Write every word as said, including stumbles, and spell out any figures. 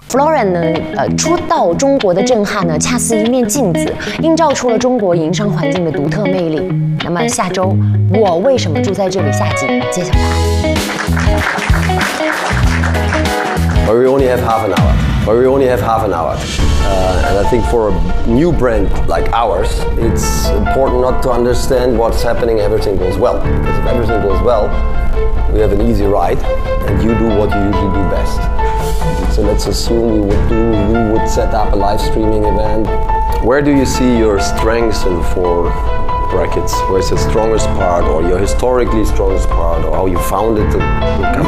Florence 呢，呃，初到中国的震撼呢，恰似一面镜子，映照出了中国营商环境的独特魅力。那么下周我为什么住在这里？下集揭晓答案。 But we only have half an hour. But we only have half an hour. Uh, and I think for a new brand like ours, it's important not to understand what's happening. Everything goes well. Because if everything goes well, we have an easy ride, and you do what you usually do best. So let's assume you would do, you would set up a live streaming event. Where do you see your strengths in four brackets? Where's the strongest part, or your historically strongest part, or how you founded the company?